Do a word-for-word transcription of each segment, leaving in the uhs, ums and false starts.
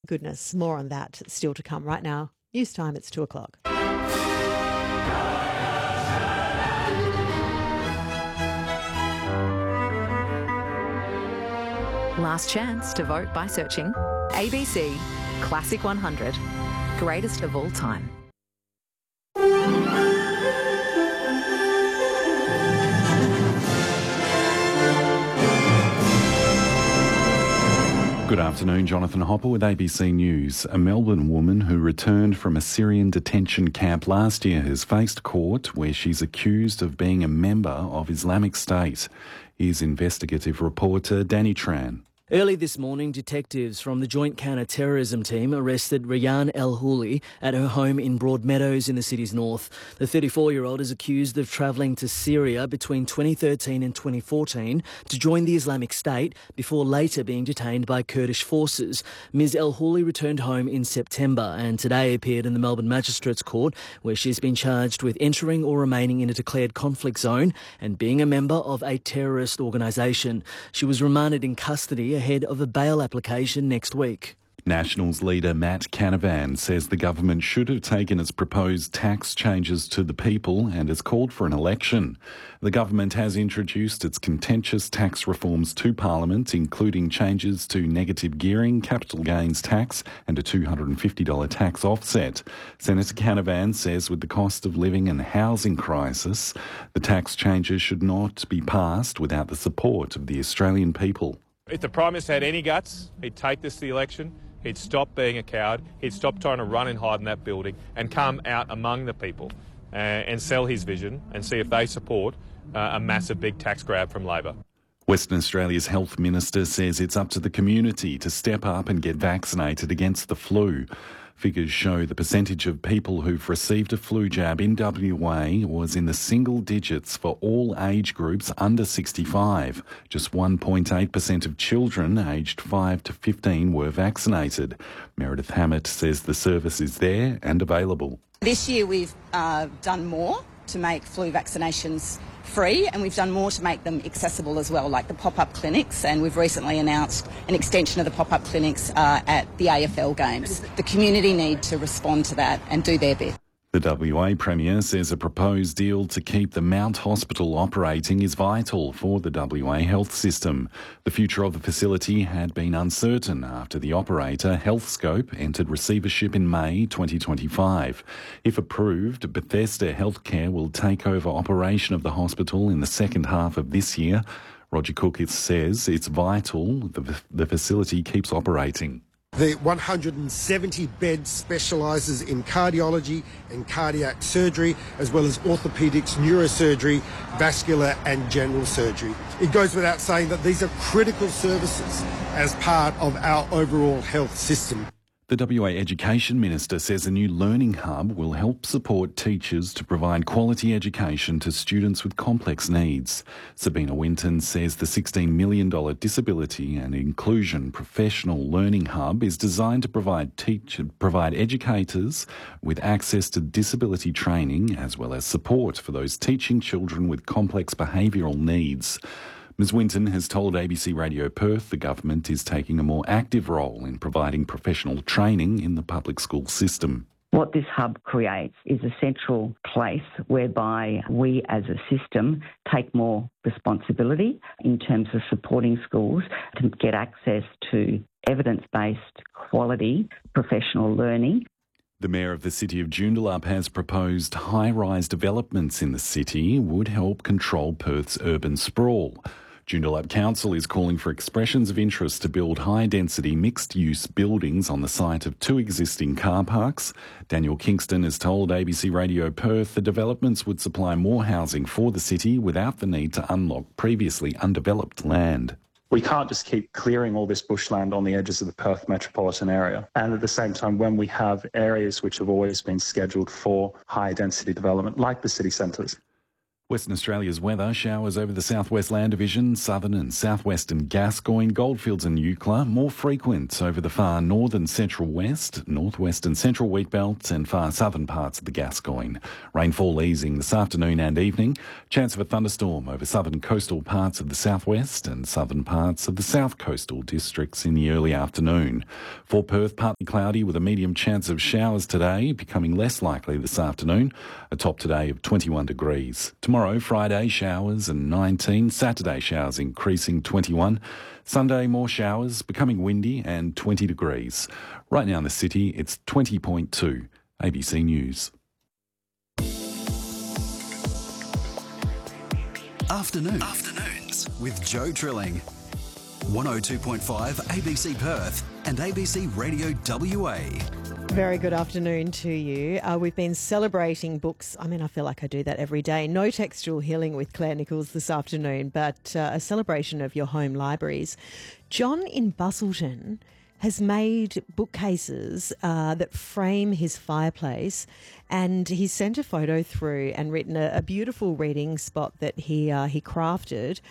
Goodness, more on that still to come. Right now, news time, it's two o'clock. Last chance to vote by searching A B C Classic one hundred, greatest of all time. Good afternoon, Jonathan Hopper with A B C News. A Melbourne woman who returned from a Syrian detention camp last year has faced court where she's accused of being a member of Islamic State. Here's investigative reporter Danny Tran. Early this morning, detectives from the Joint Counter-Terrorism Team arrested Rayyan El-Houli at her home in Broadmeadows in the city's north. The thirty-four-year-old is accused of travelling to Syria between twenty thirteen and twenty fourteen to join the Islamic State before later being detained by Kurdish forces. Miz El-Houli returned home in September and today appeared in the Melbourne Magistrates Court, where she's been charged with entering or remaining in a declared conflict zone and being a member of a terrorist organisation. She was remanded in custody ahead of a bail application next week. Nationals leader Matt Canavan says the government should have taken its proposed tax changes to the people and has called for an election. The government has introduced its contentious tax reforms to Parliament, including changes to negative gearing, capital gains tax and a two hundred fifty dollars tax offset. Senator Canavan says with the cost of living and housing crisis, the tax changes should not be passed without the support of the Australian people. If the Prime Minister had any guts, he'd take this to the election, he'd stop being a coward, he'd stop trying to run and hide in that building and come out among the people uh, and sell his vision and see if they support uh, a massive big tax grab from Labor. Western Australia's Health Minister says it's up to the community to step up and get vaccinated against the flu. Figures show the percentage of people who've received a flu jab in W A was in the single digits for all age groups under sixty-five. Just one point eight percent of children aged five to fifteen were vaccinated. Meredith Hammett says the service is there and available. This year we've uh, done more to make flu vaccinations free, and we've done more to make them accessible as well, like the pop-up clinics, and we've recently announced an extension of the pop-up clinics uh, at the A F L games. The community need to respond to that and do their bit. The W A Premier says a proposed deal to keep the Mount Hospital operating is vital for the W A health system. The future of the facility had been uncertain after the operator, Healthscope, entered receivership in May twenty twenty-five. If approved, Bethesda Healthcare will take over operation of the hospital in the second half of this year. Roger Cook says it's vital the, the facility keeps operating. The one hundred seventy beds specialises in cardiology and cardiac surgery, as well as orthopaedics, neurosurgery, vascular and general surgery. It goes without saying that these are critical services as part of our overall health system. The W A Education Minister says a new learning hub will help support teachers to provide quality education to students with complex needs. Sabina Winton says the sixteen million dollars Disability and Inclusion Professional Learning Hub is designed to provide teach, provide educators with access to disability training as well as support for those teaching children with complex behavioural needs. Miz Winton has told A B C Radio Perth the government is taking a more active role in providing professional training in the public school system. What this hub creates is a central place whereby we as a system take more responsibility in terms of supporting schools to get access to evidence-based quality professional learning. The Mayor of the City of Joondalup has proposed high-rise developments in the city would help control Perth's urban sprawl. Joondalup Council is calling for expressions of interest to build high-density mixed-use buildings on the site of two existing car parks. Daniel Kingston has told A B C Radio Perth the developments would supply more housing for the city without the need to unlock previously undeveloped land. We can't just keep clearing all this bushland on the edges of the Perth metropolitan area. And at the same time, when we have areas which have always been scheduled for high density development, like the city centres. Western Australia's weather, showers over the southwest land division, southern and southwestern Gascoyne, Goldfields and Eucla, more frequent over the far northern central west, northwest and central wheat belts and far southern parts of the Gascoyne. Rainfall easing this afternoon and evening. Chance of a thunderstorm over southern coastal parts of the southwest and southern parts of the south coastal districts in the early afternoon. For Perth, partly cloudy with a medium chance of showers today, becoming less likely this afternoon. A top today of twenty-one degrees. Tomorrow Tomorrow, Friday, showers and nineteen. Saturday, showers increasing twenty-one. Sunday, more showers, becoming windy and twenty degrees. Right now in the city, it's twenty point two. A B C News. Afternoon. Afternoons with Joe Trilling. one oh two point five A B C Perth and A B C Radio W A. Very good afternoon to you. Uh, we've been celebrating books. I mean, I feel like I do that every day. No textual healing with Claire Nichols this afternoon, but uh, a celebration of your home libraries. John in Busselton has made bookcases uh, that frame his fireplace, and he's sent a photo through and written a, a beautiful reading spot that he uh, he crafted.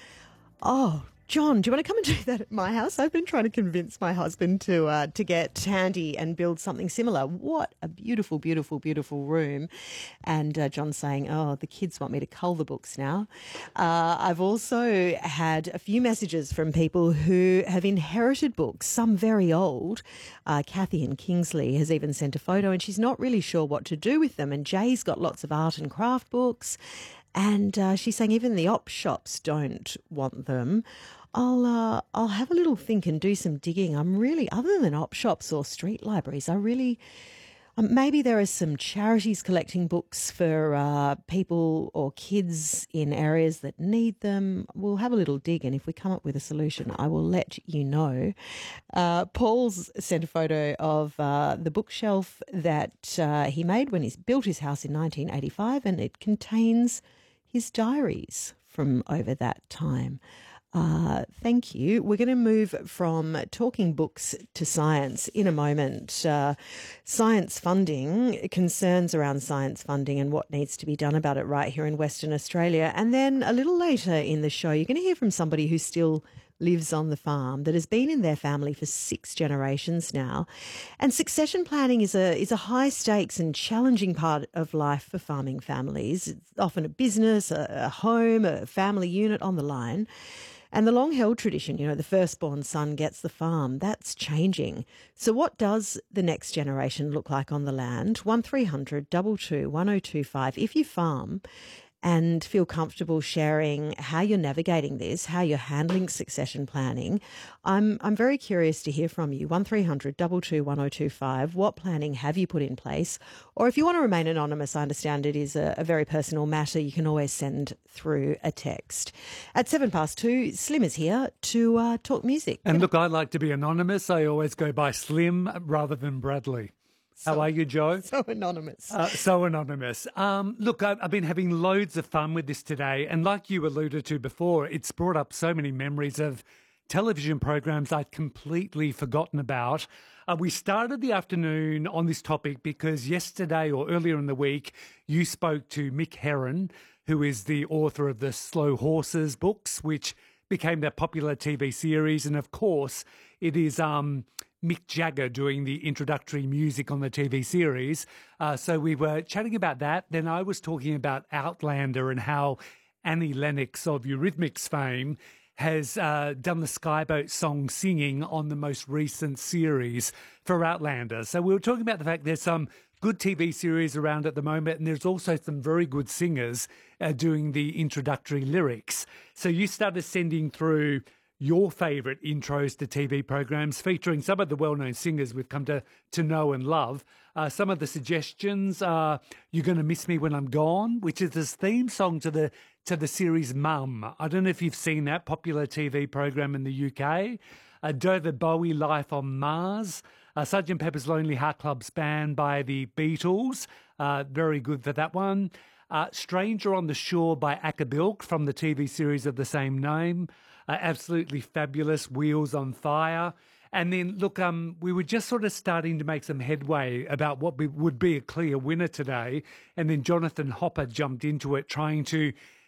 Oh, John, do you want to come and do that at my house? I've been trying to convince my husband to uh, to get handy and build something similar. What a beautiful, beautiful, beautiful room. And uh, John's saying, oh, the kids want me to cull the books now. Uh, I've also had a few messages from people who have inherited books, some very old. Uh, Kathy in Kingsley has even sent a photo and she's not really sure what to do with them. And Jay's got lots of art and craft books. And uh, she's saying even the op shops don't want them. I'll uh, I'll have a little think and do some digging. I'm really, other than op shops or street libraries, I really, um, maybe there are some charities collecting books for uh, people or kids in areas that need them. We'll have a little dig, and if we come up with a solution, I will let you know. Uh, Paul's sent a photo of uh, the bookshelf that uh, he made when he built his house in nineteen eighty-five, and it contains his diaries from over that time. Uh, thank you. We're going to move from talking books to science in a moment. Uh, science funding, concerns around science funding and what needs to be done about it right here in Western Australia. And then a little later in the show, you're going to hear from somebody who still lives on the farm, that has been in their family for six generations now. And succession planning is a is a high stakes and challenging part of life for farming families. It's often a business, a, a home, a family unit on the line. And the long-held tradition, you know, the firstborn son gets the farm, that's changing. So what does the next generation look like on the land? one three hundred two two one oh two five. If you farm and feel comfortable sharing how you're navigating this, how you're handling succession planning, I'm I'm very curious to hear from you. one three hundred two two one oh two five. What planning have you put in place? Or if you want to remain anonymous, I understand it is a, a very personal matter. You can always send through a text. At seven past two, Slim is here to uh, talk music. And look, I like to be anonymous. I always go by Slim rather than Bradley. How So- are you, Joe? So anonymous. Uh, so anonymous. Um, look, I've, I've been having loads of fun with this today. And like you alluded to before, it's brought up so many memories of television programs I'd completely forgotten about. Uh, we started the afternoon on this topic because yesterday or earlier in the week, you spoke to Mick Herron, who is the author of the Slow Horses books, which became that popular T V series. And of course, it is um, Mick Jagger doing the introductory music on the T V series. Uh, so we were chatting about that. Then I was talking about Outlander and how Annie Lennox of Eurythmics fame has uh, done the Skyboat song singing on the most recent series for Outlander. So we were talking about the fact there's some good T V series around at the moment, and there's also some very good singers uh, doing the introductory lyrics. So you started sending through your favourite intros to T V programs featuring some of the well-known singers we've come to, to know and love. Uh, some of the suggestions are You're Gonna Miss Me When I'm Gone, which is this theme song to the to the series Mum. I don't know if you've seen that popular T V program in the U K. Uh, David Bowie, Life on Mars. Uh, Sergeant Pepper's Lonely Heart Club Band by the Beatles. Uh, very good for that one. Uh, Stranger on the Shore by Akabilk from the T V series of the same name. Uh, absolutely fabulous, Wheels on Fire. And then, look, um, we were just sort of starting to make some headway about what be, would be a clear winner today. And then Jonathan Hopper jumped into it, trying to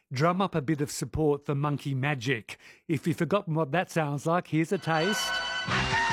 drum up a bit of support for Monkey Magic. If you've forgotten what that sounds like, here's a taste.